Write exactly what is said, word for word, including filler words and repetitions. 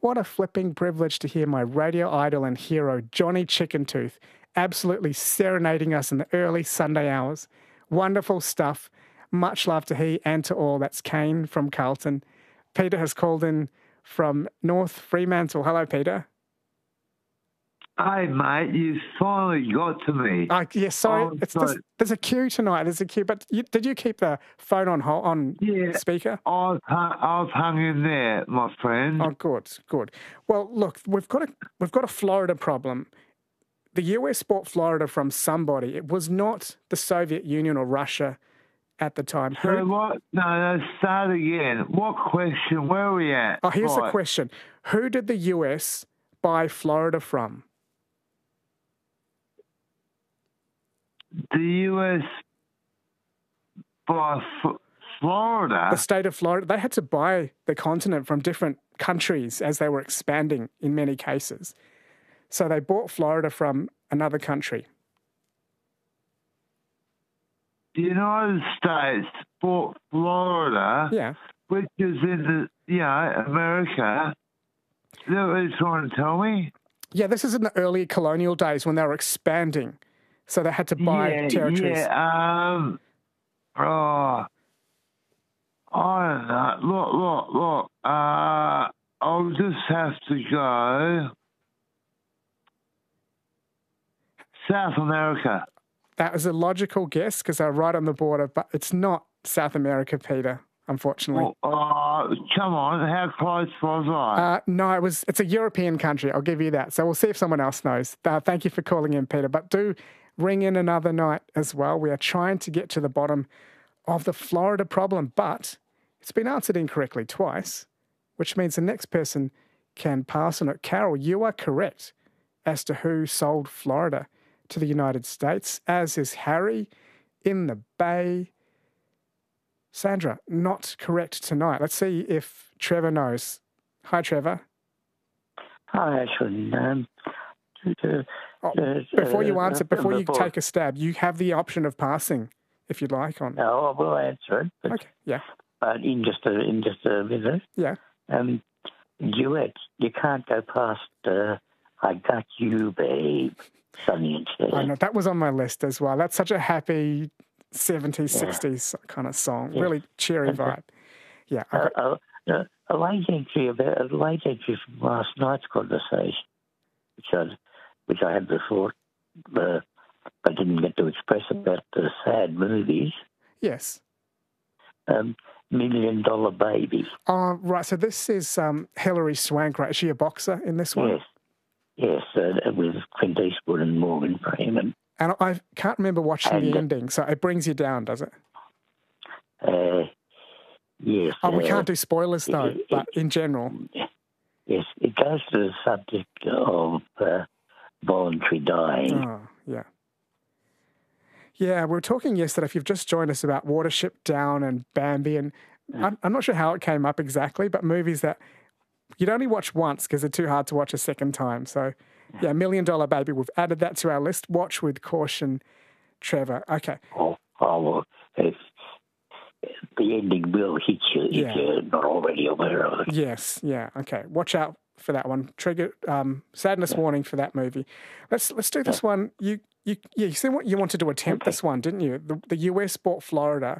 what a flipping privilege to hear my radio idol and hero, Johnny Chickentooth, absolutely serenading us in the early Sunday hours. Wonderful stuff. Much love to he and to all. That's Kane from Carlton. Peter has called in from North Fremantle. Hello, Peter. Hey, mate, you finally got to me. Uh, yeah, sorry. Oh, it's sorry. There's, there's a queue tonight. There's a queue. But you, did you keep the phone on hold, on Yeah. speaker? I've hung, I've hung in there, my friend. Oh, good, good. Well, look, we've got a we've got a Florida problem. The U S bought Florida from somebody. It was not the Soviet Union or Russia at the time. So Who, what? No, no, start again. What question? Where are we at? oh, here's right. the question. Who did the U S buy Florida from? The U S by F- Florida? The state of Florida. They had to buy the continent from different countries as they were expanding in many cases. So they bought Florida from another country. The United States bought Florida, Yeah. which is in the, you know, America. Is that what you're trying to tell me? Yeah, this is in the early colonial days when they were expanding. So they had to buy yeah, territories. Yeah, um, oh, I don't know. Look, look, look. Uh, I'll just have to go South America. That was a logical guess because they're right on the border, but it's not South America, Peter, unfortunately. Oh, uh, come on. How close was I? Uh, no, it was. It's a European country. I'll give you that. So we'll see if someone else knows. Uh, thank you for calling in, Peter. But do ring in another night as well. We are trying to get to the bottom of the Florida problem, but it's been answered incorrectly twice, which means the next person can pass on it. Carol, you are correct as to who sold Florida to the United States, as is Harry in the Bay. Sandra, not correct tonight. Let's see if Trevor knows. Hi, Trevor. Hi, Ashwin. Um, uh, Oh, uh, before you uh, answer, before you before- take a stab, you have the option of passing, if you'd like. On No, I will answer it, but, okay, yeah, but in just a in just a minute. yeah. Um, duets, you can't go past uh, "I Got You, Babe," Sonny and Cher. I know that was on my list as well. That's such a happy seventies, Yeah. sixties kind of song. Yeah. Really cheery Okay. vibe. Yeah. I Uh, got- uh, uh, a late entry about a late entry from last night's conversation, which I which I had before. Uh, I didn't get to express about the sad movies. yes. Um, Million Dollar Baby. Oh, right. So this is um, Hilary Swank, right? Is she a boxer in this one? Yes, yes, uh, with Clint Eastwood and Morgan Freeman. And I can't remember watching And, the uh, ending, so it brings you down, does it? Uh, yes. Oh, we uh, can't do spoilers though, it- but in general. Yes, it goes to the subject of uh, voluntary dying. Oh, yeah. Yeah, we were talking yesterday, if you've just joined us, about Watership Down and Bambi, and I'm, I'm not sure how it came up exactly, but movies that you'd only watch once because they're too hard to watch a second time. So, yeah, Million Dollar Baby, we've added that to our list. Watch with caution, Trevor. Okay. Oh, oh well, if, the ending will hit you if Yeah. you're not already aware of it. Yes, yeah, okay. Watch out for that one. Trigger um, sadness warning for that movie. Let's let's do this one. You you yeah, you said what you wanted to attempt Okay. this one, didn't you? The, the U S bought Florida